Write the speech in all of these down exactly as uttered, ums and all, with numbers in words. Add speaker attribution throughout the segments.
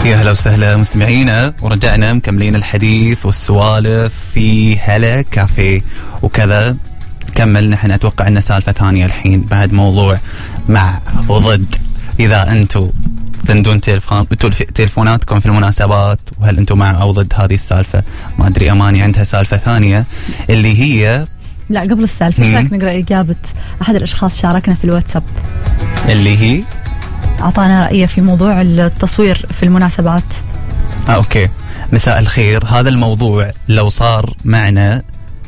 Speaker 1: يا هلا وسهلا مستمعينا، ورجعنا مكملين الحديث والسوالف في هلا كافيه وكذا. كمل نحن أتوقع أن سالفة ثانية الحين بعد موضوع مع وضد. إذا أنتم تندون تلفون تلفوناتكم في المناسبات، وهل أنتم مع أو ضد هذه السالفة؟ ما أدري. أماني عندها سالفة ثانية اللي هي
Speaker 2: لا قبل السالفة ايش رايك نقرأ إجابة أحد الأشخاص شاركنا في الواتساب
Speaker 1: اللي هي
Speaker 2: أعطانا رأيه في موضوع التصوير في المناسبات.
Speaker 1: آه أوكي. مساء الخير. هذا الموضوع لو صار معنا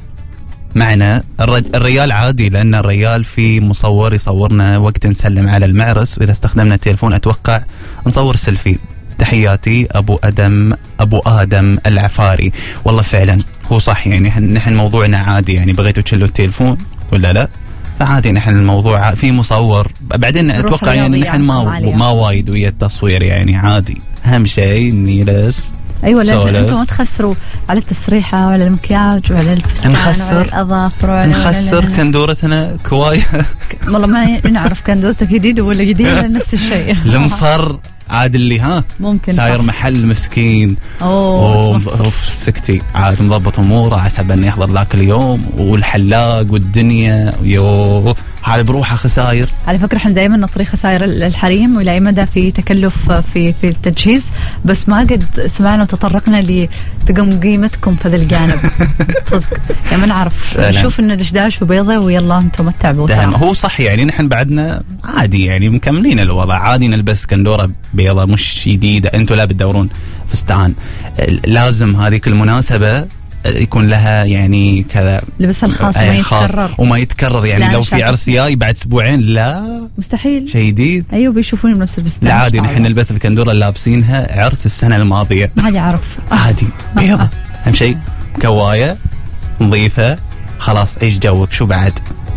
Speaker 1: معنا الريال عادي، لأن الريال في مصور يصورنا وقت نسلم على المعرس، وإذا استخدمنا التليفون أتوقع نصور سيلفي. تحياتي أبو أدم أبو آدم العفاري. والله فعلا هو صح، يعني نحن موضوعنا عادي، يعني بغيتوا تشلوا التليفون ولا لا فعادي. نحن الموضوع في مصور. بعدين أتوقع يعني نحن ما ما وايد ويا التصوير، يعني عادي. أهم شيء إني بس
Speaker 2: أيوة لا أنتم ما تخسروا على التسريحة وعلى المكياج وعلى الفستان وعلى الأظافر وعلى
Speaker 1: نخسر كندورتنا كواية.
Speaker 2: والله ما نعرف كندورتك جديد ولا جديد ولا نفس الشيء.
Speaker 1: المصر عاد اللي ها
Speaker 2: ممكن
Speaker 1: ساير صح. محل مسكين
Speaker 2: اوه
Speaker 1: سكتي عاد مضبط اموره حسب انه يحضر ذاك اليوم، والحلاق والدنيا يو هذا بروحه خساير.
Speaker 2: على فكره احنا دائما نطري خساير الحريم والى اي مدى في تكلف في في التجهيز، بس ما قد سمعنا وتطرقنا لتقوم قيمتكم في هذا الجانب. صدق يعني ما نعرف نشوف انه دشداش وبيضه ويلا انتم متعبوا.
Speaker 1: هو صح، يعني نحن بعدنا عادي، يعني مكملين الوضع عادي، نلبس كندوره بيضة مش جديدة. انتوا لا بتدورون فستان، لازم هذيك المناسبة يكون لها يعني كذا
Speaker 2: لبسها الخاص وما يتكرر
Speaker 1: وما يتكرر. يعني لو في عرس جاي بعد اسبوعين لا
Speaker 2: مستحيل
Speaker 1: شيء جديد.
Speaker 2: ايوه بيشوفوني بنفس الفستان.
Speaker 1: لا عادي نحن نلبس الكندوره اللي لابسينها عرس السنة الماضية.
Speaker 2: ما حد يعرف.
Speaker 1: عادي بيضة. اهم شيء كواية نظيفة خلاص. عيش جوك. شو بعد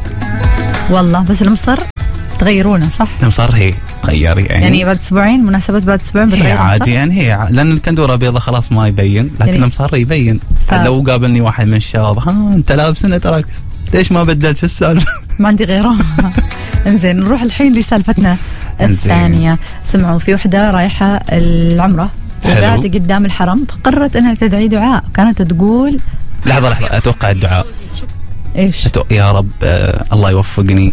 Speaker 2: والله بس المصر تغيرونه صح؟
Speaker 1: المصر هي تغير يعني
Speaker 2: يعني بعد اسبوعين مناسبات بعد اسبوعين بتغير
Speaker 1: عادي يعني هي، لان الكندوره بيضة خلاص ما يبين، لكن يعني المصر يبين. ف... لو قابلني واحد من الشباب ها انت لابسنا تراك ليش ما بدلت السالفه؟ ما
Speaker 2: عندي غيره. انزين نروح الحين لسالفتنا الثانيه. سمعوا في وحده رايحه العمره وقاعده قدام الحرم، فقررت انها تدعي دعاء. كانت تقول
Speaker 1: لحظه لحظه اتوقع الدعاء
Speaker 2: ايش؟
Speaker 1: أتو... يا رب آه الله يوفقني،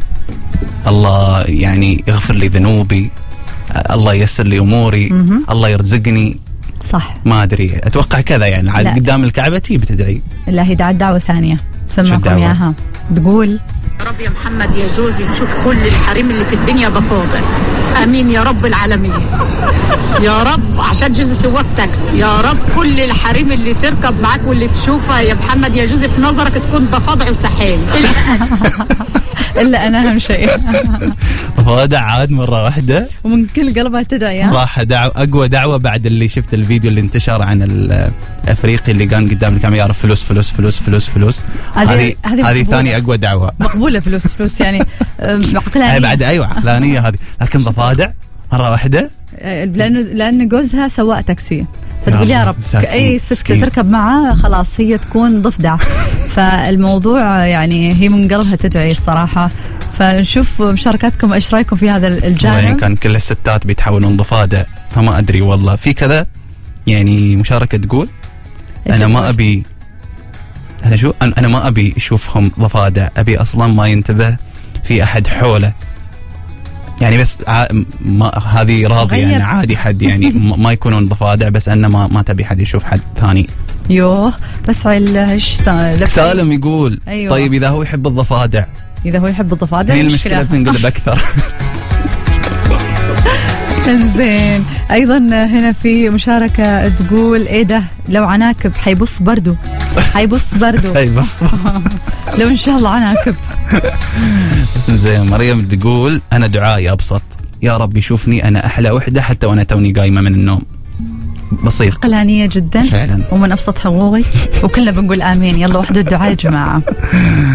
Speaker 1: الله يعني يغفر لي ذنوبي، الله ييسر لي اموري، م-م. الله يرزقني.
Speaker 2: صح
Speaker 1: ما ادري اتوقع كذا يعني عاد قدام الكعبه تي بتدعي.
Speaker 2: لا هي دعاء دعوه ثانيه سمعكم اياها. تقول
Speaker 3: يا رب يا محمد يا جوزي تشوف كل الحريم اللي في الدنيا ضفادع. امين يا رب العالمين. يا رب عشان جوزي سواق تاكسي، يا رب كل الحريم اللي تركب معاك واللي تشوفها يا محمد يا جوزي في نظرك تكون ضفادع وسحال.
Speaker 2: إلا أنا أهم شيء.
Speaker 1: ضفادع عاد مرة واحدة
Speaker 2: ومن كل قلبها تدعي.
Speaker 1: صراحة دعوة أقوى دعوة بعد اللي شفت الفيديو اللي انتشر عن الأفريقي اللي كان قدام الكاميرا يعرف فلوس فلوس فلوس فلوس فلوس. هذه هذه ثاني أقوى دعوة
Speaker 2: مقبولة. فلوس فلوس يعني عقلانية
Speaker 1: بعد. أيوة عقلانية هذه، لكن ضفادع مرة واحدة
Speaker 2: لأنه لأن جوزها سواق تاكسي، فتقول يا رب أي ست تركب معاه خلاص هي تكون ضفدع. فالموضوع يعني هي من قلبها تدعي الصراحة. فنشوف مشاركاتكم ايش رايكم في هذا الجانب.
Speaker 1: يعني كان كل الستات بيتحولون ضفادع، فما ادري والله في كذا يعني مشاركة تقول انا ما ابي انا شو انا ما ابي اشوفهم ضفادع، ابي اصلا ما ينتبه في احد حوله. يعني بس ع... ما هذه راضية يعني عادي حد يعني ما يكونون ضفادع، بس أنه ما ما تبي حد يشوف حد ثاني.
Speaker 2: يوه بس ايش
Speaker 1: سالم يقول أيوة. طيب إذا هو يحب الضفادع،
Speaker 2: إذا هو يحب الضفادع
Speaker 1: هي المشكلة بتنقلب أكثر.
Speaker 2: زين أيضا هنا في مشاركة تقول إيه ده لو عناكب حيبص بردو حيبص بردو
Speaker 1: حيبص
Speaker 2: لو إن شاء الله عناكب.
Speaker 1: زين مريم تقول أنا دعائي أبسط، يا رب يشوفني أنا أحلى وحدة حتى وأنا توني قايمة من النوم. بسيط
Speaker 2: عقلانية جدا
Speaker 1: فعلا
Speaker 2: ومن أبسط حقوقي، وكلنا بنقول آمين. يلا وحدة الدعاء يا جماعة.